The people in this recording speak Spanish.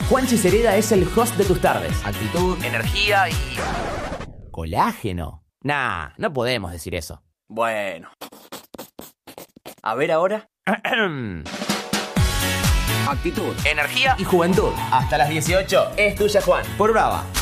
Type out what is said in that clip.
Juanchi Cereda es el host de tus tardes. Actitud, energía y... Colágeno. Nah, no podemos decir eso. Bueno. A ver ahora. Actitud, energía Y juventud. Hasta las 18 es tuya, Juan. Por Brava.